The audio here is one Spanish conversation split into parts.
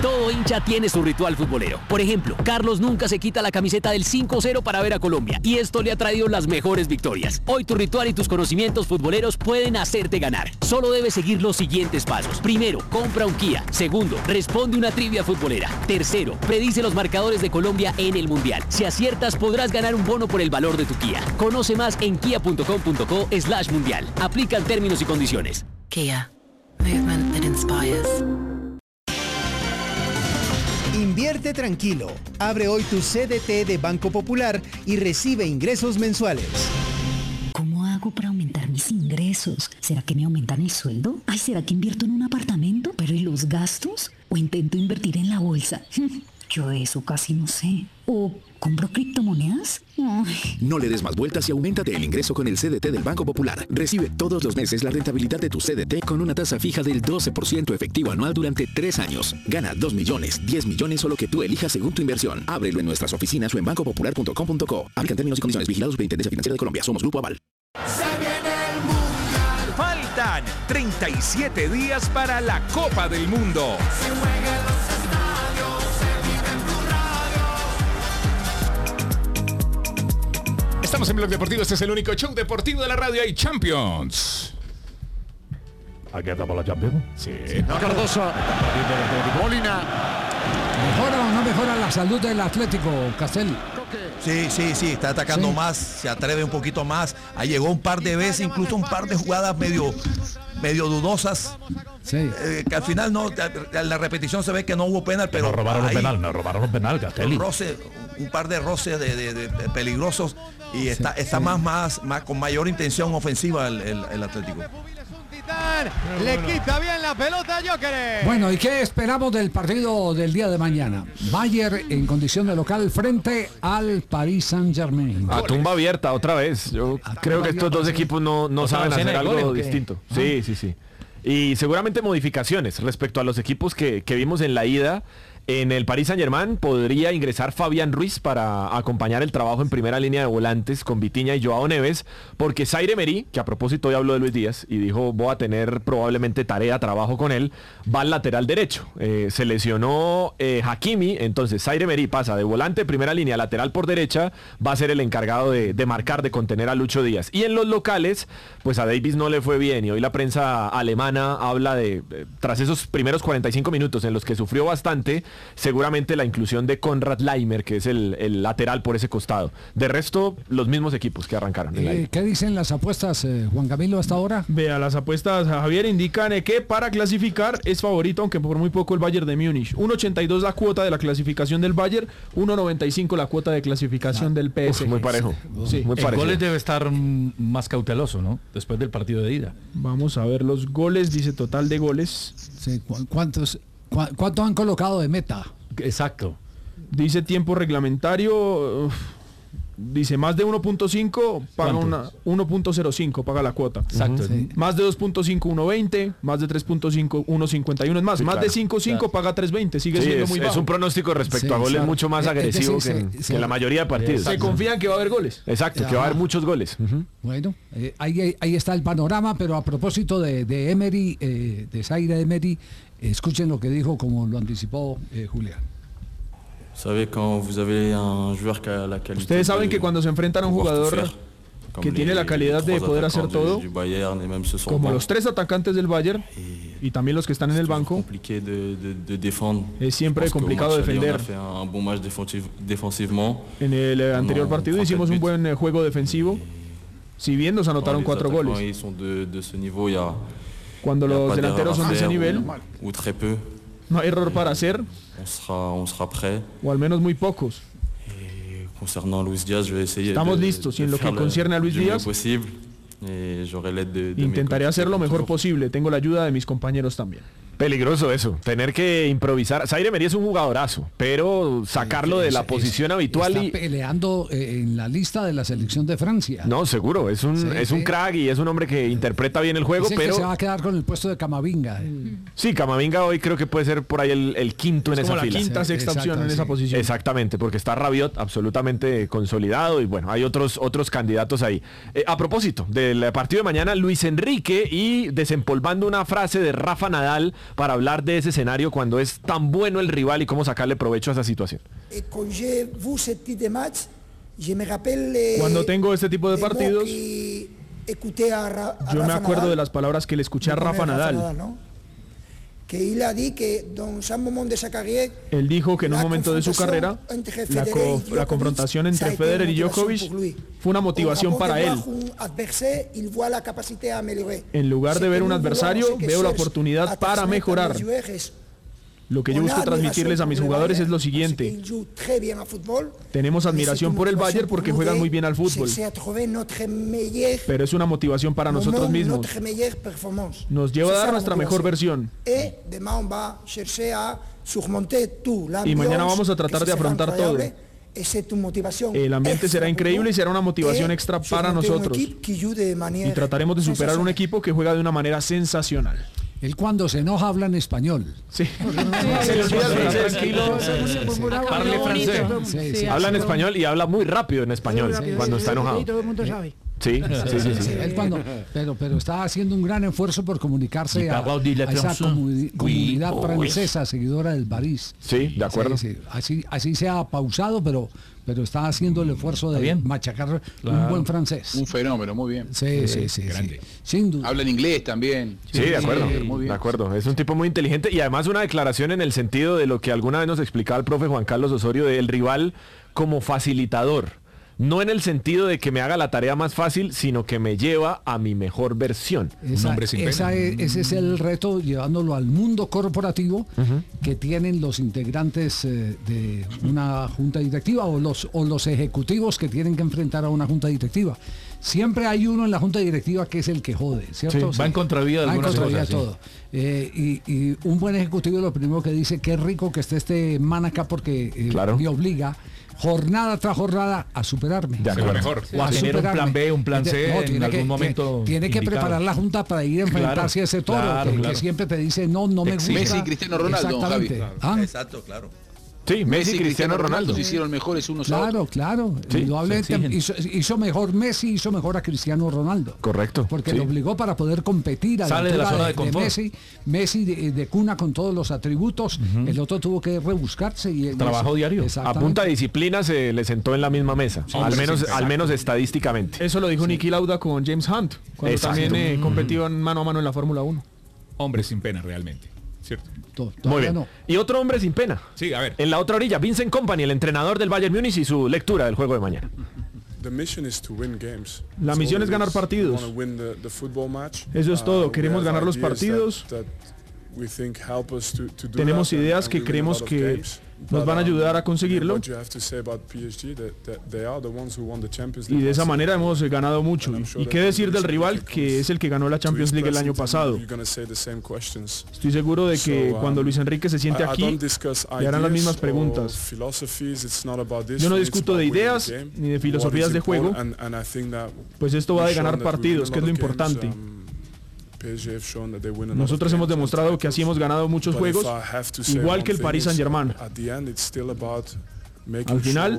Todo hincha tiene su ritual futbolero. Por ejemplo, Carlos nunca se quita la camiseta del 5-0 para ver a Colombia y esto le ha traído las mejores victorias. Hoy tu ritual y tus conocimientos futboleros pueden hacerte ganar. Solo debes seguir los siguientes pasos. Primero, compra un Kia. Segundo, responde una trivia futbolera. Tercero, predice los marcadores de Colombia en el Mundial. Si aciertas, podrás ganar un bono por el valor de tu Kia. Conoce más en kia.com.co/mundial. Aplican términos y condiciones. Kia. Movement that inspires. Invierte tranquilo. Abre hoy tu CDT de Banco Popular y recibe ingresos mensuales. ¿Cómo hago para aumentar mis ingresos? ¿Será que me aumentan el sueldo? Ay, ¿será que invierto en un apartamento? ¿Pero y los gastos? ¿O intento invertir en la bolsa? Yo eso casi no sé. ¿O compro criptomonedas? Ay. No le des más vueltas y auméntate el ingreso con el CDT del Banco Popular. Recibe todos los meses la rentabilidad de tu CDT con una tasa fija del 12% efectivo anual durante 3 años. Gana 2 millones, 10 millones o lo que tú elijas según tu inversión. Ábrelo en nuestras oficinas o en bancopopular.com.co. Aplican términos y condiciones. Vigilados Superintendencia Financiera de Colombia. Somos Grupo Aval. Se viene el Mundial. Faltan 37 días para la Copa del Mundo. Se juega en los estadios, se vive en tu radio. Estamos en Blog Deportivo, este es el único show deportivo de la radio. Hay Champions. ¿Aquí estamos la Champions? Sí. Cardoso. Molina. ¿Mejora o no mejora la salud del Atlético, Castel? Sí, está atacando más, se atreve un poquito más, ahí llegó un par de veces, incluso un par de jugadas medio dudosas, que al final no, en la repetición se ve que no hubo penal, pero nos robaron un penal, Castelli. Un par de roces de peligrosos y está más con mayor intención ofensiva el Atlético. Le quita bien la pelota a Gyökeres. Bueno, ¿y qué esperamos del partido del día de mañana? Bayern en condición de local frente al Paris Saint-Germain. A tumba abierta otra vez. Yo creo que estos dos equipos no saben hacer algo distinto. Sí. Y seguramente modificaciones respecto a los equipos que vimos en la ida. En el Paris Saint-Germain podría ingresar Fabián Ruiz para acompañar el trabajo en primera línea de volantes con Vitinha y Joao Neves, porque Zaire Emery, que a propósito hoy habló de Luis Díaz y dijo voy a tener probablemente trabajo con él, va al lateral derecho. Se lesionó Hakimi, entonces Zaire Emery pasa de volante primera línea a lateral por derecha, va a ser el encargado de marcar, de contener a Lucho Díaz. Y en los locales, pues a Davies no le fue bien y hoy la prensa alemana habla de tras esos primeros 45 minutos en los que sufrió bastante, seguramente la inclusión de Konrad Laimer, que es el lateral por ese costado. De resto, los mismos equipos que arrancaron. ¿Qué dicen las apuestas, Juan Camilo, hasta ahora? Vea, las apuestas, Javier, indican que para clasificar es favorito, aunque por muy poco, el Bayern de Múnich. 1.82 la cuota de la clasificación del Bayern, 1.95 la cuota de clasificación del PSG. Muy parejo. Sí. Muy parejo. El goles debe estar más cauteloso, ¿no? Después del partido de ida. Vamos a ver los goles, dice total de goles. Sí, ¿Cuánto han colocado de meta? Exacto. Dice tiempo reglamentario, dice más de 1.5 paga 1.05 paga la cuota. Exacto. Sí. Más de 2.5 1.20, más de 3.5 1.51, es más, sí, más claro, de 5.5 paga 3.20, sigue siendo muy bajo. Es un pronóstico respecto a goles mucho más agresivo que la mayoría de partidos. Se confían que va a haber goles. Exacto, que va a haber muchos goles. Bueno, ahí está el panorama, pero a propósito de Emery, de Zaire Emery, escuchen lo que dijo, como lo anticipó Julián. Ustedes saben que cuando se enfrentan a un jugador que tiene la calidad de poder hacer todo, como los 3 atacantes del Bayern y también los que están en el banco, es siempre complicado defender. En el anterior partido hicimos un buen juego defensivo, si bien nos anotaron 4 goles. Cuando los delanteros son de ese nivel, no hay error para hacer, o al menos muy pocos. Estamos listos, y en lo que concierne a Luis Díaz, intentaré hacer lo mejor posible. Tengo la ayuda de mis compañeros también. Peligroso eso, tener que improvisar. Zaire Emery es un jugadorazo, pero sacarlo de la posición habitual. Está peleando en la lista de la selección de Francia. No, seguro, es un crack y es un hombre que interpreta bien el juego, pero que se va a quedar con el puesto de Camavinga. Sí, Camavinga hoy creo que puede ser por ahí el quinto en esa fila. La quinta, sexta opción en esa posición. Exactamente, porque está Rabiot absolutamente consolidado y bueno, hay otros candidatos ahí. A propósito del partido de mañana, Luis Enrique, y desempolvando una frase de Rafa Nadal para hablar de ese escenario cuando es tan bueno el rival y cómo sacarle provecho a esa situación? Cuando tengo este tipo de partidos, yo me acuerdo de las palabras que le escuché a Rafa Nadal. Él dijo que en un momento de su carrera la confrontación entre Federer y Djokovic fue una motivación para él. En lugar de ver un adversario, veo la oportunidad para mejorar. Lo que yo busco transmitirles a mis jugadores es lo siguiente: tenemos admiración por el Bayern porque juegan muy bien al fútbol, pero es una motivación para nosotros mismos. Nos lleva a dar nuestra mejor versión. Y mañana vamos a tratar de afrontar todo. El ambiente será increíble y será una motivación extra para nosotros. Y trataremos de superar un equipo que juega de una manera sensacional. Él cuando se enoja habla en español. Sí. Parle francés. Habla en español y habla muy rápido en español cuando está enojado. Y todo el mundo sabe. Sí. Él pero está haciendo un gran esfuerzo por comunicarse a esa comunidad francesa, seguidora del París. Sí, de acuerdo. Sí. Así se ha pausado, pero está haciendo el esfuerzo de machacar un buen francés. Un fenómeno, muy bien. Sí. Grande. Sin duda. Habla en inglés también. Sí, de acuerdo. Muy bien. De acuerdo. Es un tipo muy inteligente y además una declaración en el sentido de lo que alguna vez nos explicaba el profe Juan Carlos Osorio del rival como facilitador. No en el sentido de que me haga la tarea más fácil, sino que me lleva a mi mejor versión. Ese es el reto, llevándolo al mundo corporativo que tienen los integrantes de una junta directiva o los ejecutivos que tienen que enfrentar a una junta directiva. Siempre hay uno en la junta directiva que es el que jode, ¿cierto? Sí, va en contravía de algunas cosas. Todo. Y un buen ejecutivo lo primero que dice: qué rico que esté este man acá porque me obliga jornada tras jornada a superarme. Mejor. O a tener un plan B, un plan C en algún momento. Tiene que preparar la junta para ir a enfrentarse a ese toro que siempre te dice no me gusta. Messi y Cristiano Ronaldo. Exactamente. Exacto, claro. Sí, Messi y Cristiano Ronaldo. Hicieron mejores unos a otros. Claro. Indudablemente hizo mejor Messi, hizo mejor a Cristiano Ronaldo. Correcto. Porque lo obligó para poder competir a Sale de la zona de confort. Messi de cuna con todos los atributos. El otro tuvo que rebuscarse y trabajo diario. A punta de disciplina se le sentó en la misma mesa. Al menos estadísticamente. Eso lo dijo Niki Lauda con James Hunt cuando también competían mano a mano en la Fórmula 1. Hombre sin pena realmente. ¿Cierto? Muy bien. No. Y otro hombre sin pena. Sí, a ver. En la otra orilla, Vincent Kompany, el entrenador del Bayern Múnich, y su lectura del juego de mañana. La misión es ganar partidos. Eso es todo. Queremos ganar los partidos. Tenemos ideas que creemos que nos van a ayudar a conseguirlo. Y de esa manera hemos ganado mucho. ¿Y qué decir del rival, que es el que ganó la Champions League el año pasado? Estoy seguro de que cuando Luis Enrique se siente aquí, le harán las mismas preguntas. Yo no discuto de ideas ni de filosofías de juego, pues esto va de ganar partidos, que es lo importante. Nosotros hemos demostrado que así hemos ganado muchos juegos, igual que el Paris Saint-Germain. Al final,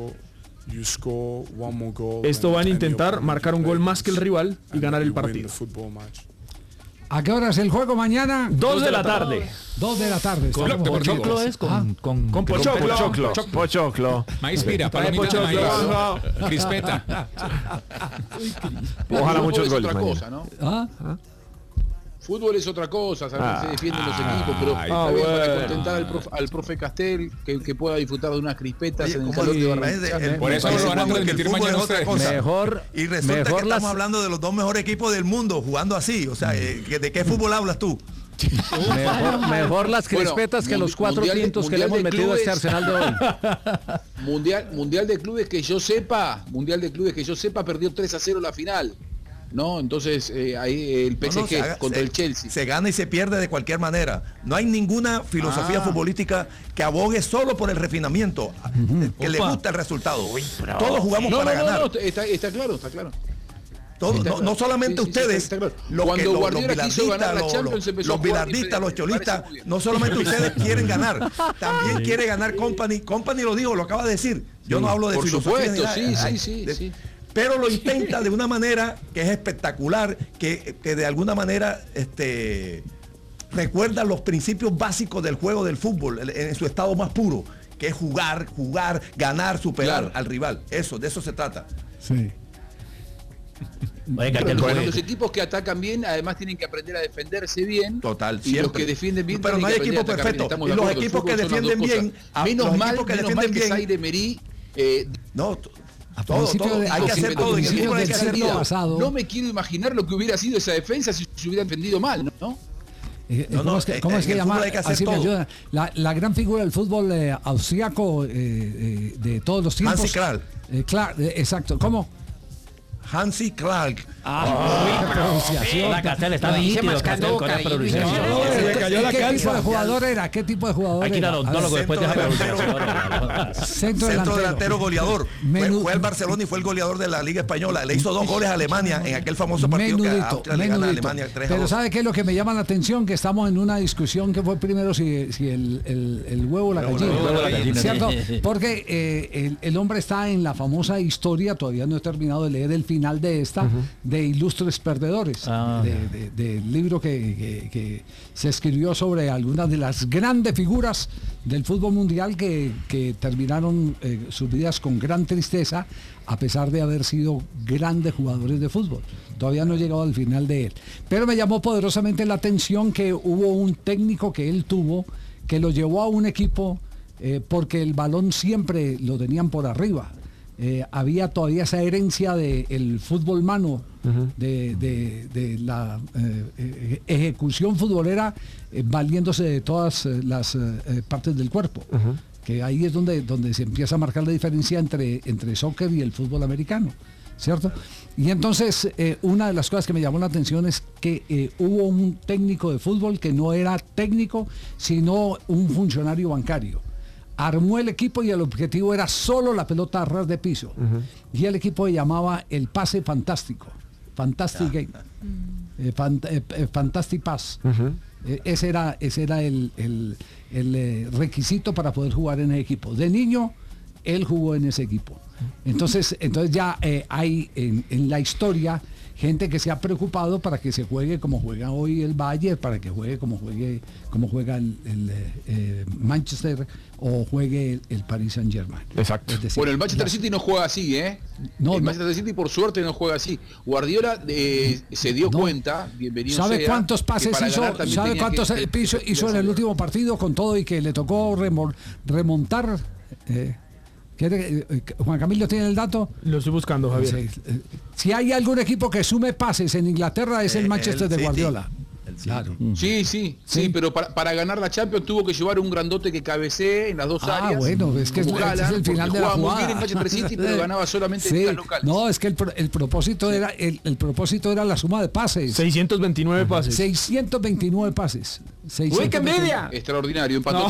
esto va a intentar marcar un gol más que el rival y ganar el partido. ¿A qué hora es el juego mañana? 2 de la tarde. 2 de la tarde. ¿Pochoclo es? Con pochoclo. Maíz pira, palomita de maíz. Crispeta. Ojalá muchos goles. Otra cosa, ¿no? Fútbol es otra cosa, se defienden los equipos, pero está bien para contentar al profe Castel, que pueda disfrutar de unas crispetas en el salón de Barranquilla. Por eso lo van a transmitir mañana ustedes. Y resulta que estamos hablando de los dos mejores equipos del mundo jugando así. O sea, ¿de qué fútbol hablas tú? Mejor las crispetas que los 4 tintos que le hemos metido a este Arsenal de hoy. Mundial de clubes que yo sepa, perdió 3-0 la final. No, entonces ahí el PSG contra el Chelsea. Se gana y se pierde de cualquier manera. No hay ninguna filosofía futbolística que abogue solo por el refinamiento, que le gusta el resultado. Todos jugamos para ganar. No, está claro. No solamente ustedes, los bilardistas, los cholistas, no solamente ustedes quieren ganar, también quiere ganar Kompany. Kompany lo dijo, lo acaba de decir. Yo no hablo de filosofía. Por supuesto, sí. Pero lo intenta de una manera que es espectacular, que de alguna manera recuerda los principios básicos del juego del fútbol en su estado más puro, que es jugar, ganar, superar al rival. De eso se trata. Sí. Los equipos que atacan bien, además tienen que aprender a defenderse bien. Total, y los que defienden bien. Pero no hay equipo perfecto. Y los equipos que defienden bien, menos mal que Zaire Emery. Hay que hacer todo. En el fútbol hay que hacer todo. No me quiero imaginar lo que hubiera sido esa defensa si se hubiera defendido mal, ¿no? ¿Cómo es que llama? Así me ayuda. La gran figura del fútbol austriaco de todos los tiempos. Hansi Krall. Exacto. ¿Cómo? Hansi Krall. La pronunciación. La Castel está nítido con la pronunciación. ¿Qué tipo de jugador era? ¿Qué tipo de jugador era? Aquí era odontólogo después de esa pronunciación. Centro delantero goleador. Fue al Barcelona y fue el goleador de la Liga Española. Le hizo 2 goles a Alemania en aquel famoso partido que Austria le gana a Alemania 3-2. Pero ¿sabe qué es lo que me llama la atención? Que estamos en una discusión que fue primero si el huevo o la gallina. ¿Cierto? Porque el hombre está en la famosa historia, todavía no he terminado de leer el final de esta, de Ilustres Perdedores, del libro que se escribió sobre algunas de las grandes figuras del fútbol mundial que terminaron sus vidas con gran tristeza, a pesar de haber sido grandes jugadores de fútbol. Todavía no he llegado al final de él. Pero me llamó poderosamente la atención que hubo un técnico que él tuvo, que lo llevó a un equipo porque el balón siempre lo tenían por arriba. Había todavía esa herencia del fútbol mano, de la ejecución futbolera, valiéndose de todas las partes del cuerpo, que ahí es donde se empieza a marcar la diferencia entre soccer y el fútbol americano, ¿cierto? Y entonces una de las cosas que me llamó la atención es que hubo un técnico de fútbol que no era técnico, sino un funcionario bancario. Armó el equipo y el objetivo era solo la pelota a ras de piso. Y el equipo se llamaba el Pase Fantástico. Fantastic Game. Fantastic Pass. Ese era el requisito para poder jugar en ese equipo. De niño, él jugó en ese equipo. Entonces ya hay en la historia gente que se ha preocupado para que se juegue como juega hoy el Bayern, para que juegue como juega el Manchester o juegue el Paris Saint-Germain. Exacto. Decir, bueno, el Manchester City no juega así, Manchester City por suerte no juega así. Guardiola se dio cuenta, bienvenido ¿sabe sea, cuántos pases hizo? ¿Sabe cuántos hizo en el último partido con todo y que le tocó remontar? Juan Camilo tiene el dato. Lo estoy buscando, Javier. Si hay algún equipo que sume pases en Inglaterra es el Manchester de Guardiola. Claro. Sí, pero para ganar la Champions tuvo que llevar un grandote que cabecee en las dos áreas. Bueno, es que es el final de la jugada. Muy bien en Manchester City, pero ganaba solamente en ligas locales. No, es que el propósito era el propósito era la suma de pases. 629 pases. 629 pases. ¡Uy, qué media! Extraordinario, empató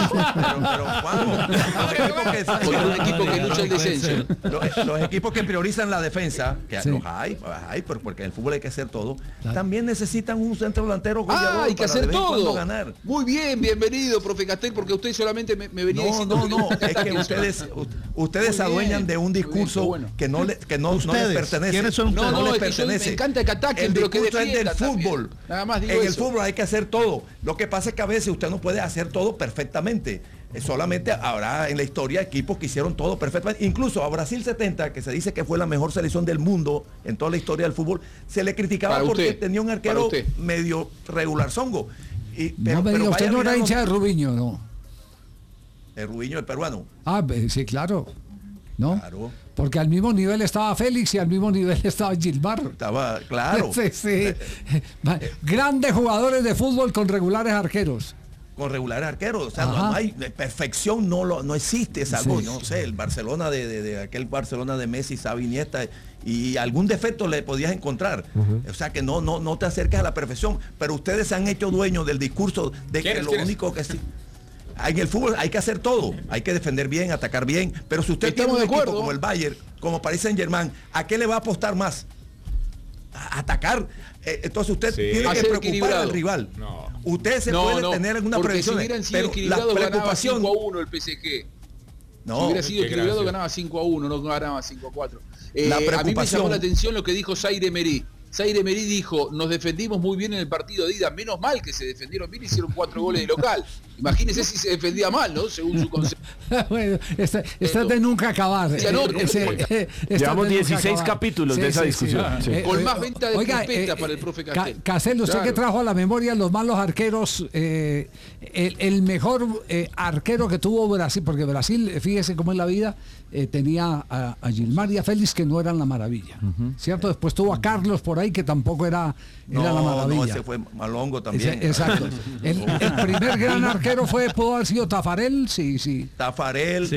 3-3. Pero contra un equipo que lucha el descenso. Los equipos que priorizan la defensa, que los hay, porque en el fútbol hay que hacer todo, también necesitan un centro delantero goleador. Hay que hacer todo. Ganar. Muy bien, bienvenido, profe Castel, porque usted solamente me venía diciendo. No, es que ustedes se adueñan de un discurso que no les pertenece. ¿Quiénes son ustedes? No, les pertenece. Me encanta que ataquen, pero que defiendan. El discurso es del fútbol. Nada más digo en eso. El fútbol hay que hacer todo. Lo que pasa es que a veces usted no puede hacer todo perfectamente. Solamente habrá en la historia equipos que hicieron todo perfectamente. Incluso a Brasil 70, que se dice que fue la mejor selección del mundo en toda la historia del fútbol, se le criticaba porque tenía un arquero medio regular zongo. Pero usted no era hincha de Rubiño, ¿no? El Rubiño, el peruano. Sí, claro. ¿No? Claro. Porque al mismo nivel estaba Félix y al mismo nivel estaba Gilmar. Estaba, claro. Sí. Grandes jugadores de fútbol con regulares arqueros. Con regulares arqueros, o sea, no hay perfección, no existe, es algo, no sé, el Barcelona de aquel Barcelona de Messi, Xavi, Iniesta, y algún defecto le podías encontrar. O sea que no te acerques a la perfección, pero ustedes se han hecho dueños del discurso de que lo único que sí. En el fútbol hay que hacer todo, hay que defender bien, atacar bien, pero si usted tiene un equipo como el Bayern, como Paris Saint-Germain, ¿a qué le va a apostar más? A atacar. Entonces usted tiene que preocupar al rival. Usted se puede tener alguna previsión, pero la preocupación 5-1 el PSG. Si hubiera sido equilibrado ganaba 5-1, no ganaba 5-4. A mí me llamó la atención lo que dijo Zaire Emery. Zaire Emery dijo, nos defendimos muy bien en el partido de ida, menos mal que se defendieron bien y hicieron 4 goles de local. Imagínense si se defendía mal, ¿no? Según su concepto. Bueno, esta es de nunca acabar. Llevamos 16 capítulos de esa discusión. Con más venta de crispeta para el profe Castel. Castel, usted que trajo a la memoria los malos arqueros, el mejor arquero que tuvo Brasil, porque Brasil, fíjese cómo es la vida, tenía a Gilmar y a Félix, que no eran la maravilla, ¿cierto? Después tuvo a Carlos por ahí, que tampoco era la maravilla. No, ese fue Malongo también. Exacto. El primer gran arquero pudo haber sido Tafarel, sí. Tafarel.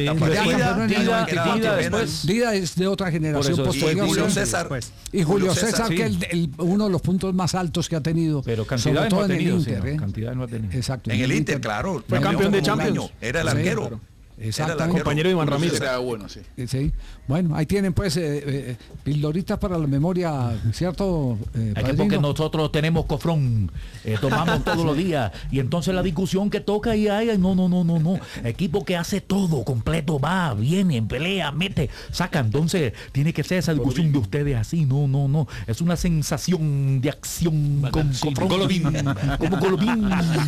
Dida es de otra generación posterior. Y Julio César. Y Julio César, que es uno de los puntos más altos que ha tenido. Pero cantidad no ha tenido. Cantidad no ha tenido. Exacto. En el Inter, claro. Fue campeón de Champions. Era el arquero. Exactamente. Compañero de Iván Ramírez. Bueno, sí. Bueno, ahí tienen pues pildoritas para la memoria, ¿cierto? Es que porque nosotros tenemos cofrón, tomamos todos los días, y entonces la discusión que toca y hay, no. Equipo que hace todo completo, va, viene, pelea, mete, saca. Entonces tiene que ser esa discusión de ustedes así, no. Es una sensación de acción con cofrón. Como Golovin.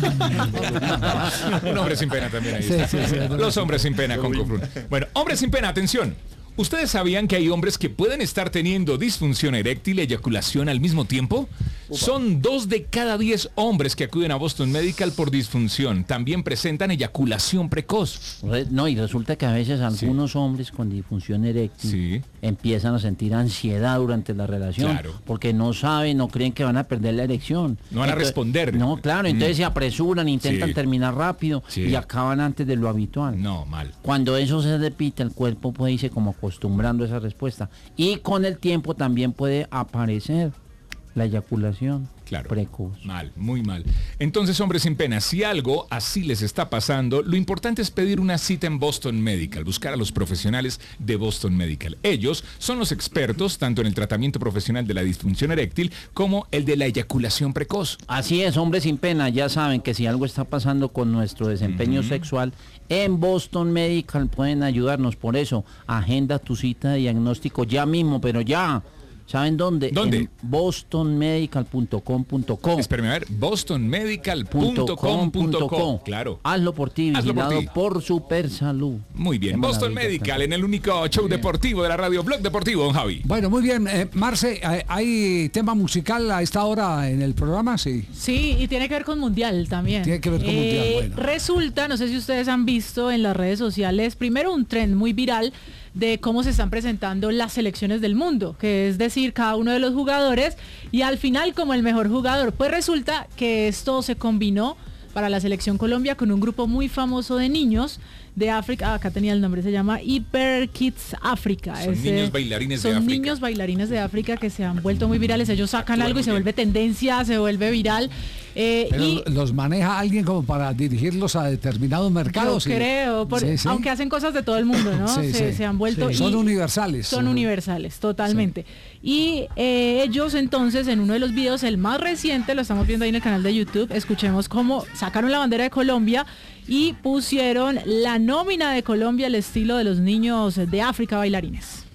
Un hombre sin pena también ahí. Sí, los hombres sin pena con Cofrún. Bueno, hombres sin pena, atención. ¿Ustedes sabían que hay hombres que pueden estar teniendo disfunción eréctil y eyaculación al mismo tiempo? Son 2 de cada 10 hombres que acuden a Boston Medical por disfunción. También presentan eyaculación precoz. No, y resulta que a veces algunos hombres con disfunción eréctil empiezan a sentir ansiedad durante la relación, porque no saben, no creen que van a perder la erección. No van a responder. No, claro, entonces se apresuran, intentan terminar rápido y acaban antes de lo habitual. No, mal. Cuando eso se repite, el cuerpo puede irse como acostumbrando a esa respuesta. Y con el tiempo también puede aparecer la eyaculación precoz. Mal, muy mal. Entonces, hombres sin pena, si algo así les está pasando, lo importante es pedir una cita en Boston Medical, buscar a los profesionales de Boston Medical. Ellos son los expertos tanto en el tratamiento profesional de la disfunción eréctil como el de la eyaculación precoz. Así es, hombres sin pena, ya saben que si algo está pasando con nuestro desempeño sexual, en Boston Medical pueden ayudarnos. Por eso, agenda tu cita de diagnóstico ya mismo, pero ya. ¿Saben dónde? En bostonmedical.com.co. Espérame a ver, bostonmedical.com.co. Claro. Hazlo por ti, vigilado por Supersalud. Muy bien, Boston Medical, en el único show deportivo de la radio, Blog Deportivo, don Javi. Bueno, muy bien. Marce, ¿hay tema musical a esta hora en el programa? Sí, y tiene que ver con Mundial también. Tiene que ver con Mundial, bueno. Resulta, no sé si ustedes han visto en las redes sociales, primero un trend muy viral de cómo se están presentando las selecciones del mundo, que es decir, cada uno de los jugadores y al final como el mejor jugador. Pues resulta que esto se combinó para la selección Colombia con un grupo muy famoso de niños de África. Acá tenía el nombre, se llama Hyper Kids África. Son niños bailarines de África. Son niños bailarines de África que se han vuelto muy virales. Ellos sacan algo y se vuelve tendencia, se vuelve viral. Pero los maneja alguien como para dirigirlos a determinados mercados. Yo creo, aunque hacen cosas de todo el mundo, ¿no? Se han vuelto... Son universales. Son universales, totalmente. Y ellos entonces, en uno de los videos, el más reciente, lo estamos viendo ahí en el canal de YouTube, escuchemos cómo sacaron la bandera de Colombia y pusieron la nómina de Colombia al estilo de los niños de África bailarines.